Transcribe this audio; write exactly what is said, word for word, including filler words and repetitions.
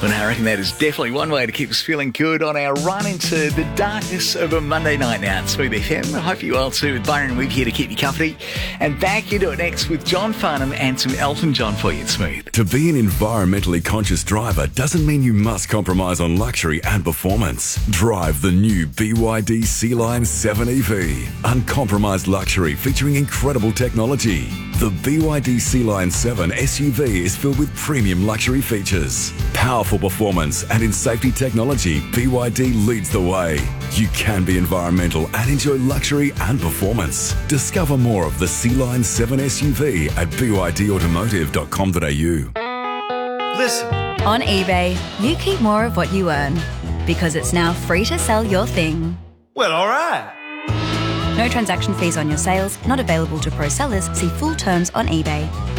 Well, now I reckon that is definitely one way to keep us feeling good on our run into the darkness of a Monday night now at Smooth F M. I hope you are too, with Byron Weeb here to keep you company. And back into it next with John Farnham and some Elton John for you at Smooth. To be an environmentally conscious driver doesn't mean you must compromise on luxury and performance. Drive the new B Y D Sea Lion seven E V. Uncompromised luxury featuring incredible technology. The B Y D Sea Lion seven S U V is filled with premium luxury features. Powerful performance and in safety technology, B Y D leads the way. You can be environmental and enjoy luxury and performance. Discover more of the Sea Lion seven S U V at b y d automotive dot com dot a u. Listen. On eBay, you keep more of what you earn because it's now free to sell your thing. Well, all right. No transaction fees on your sales, not available to pro sellers. See full terms on eBay.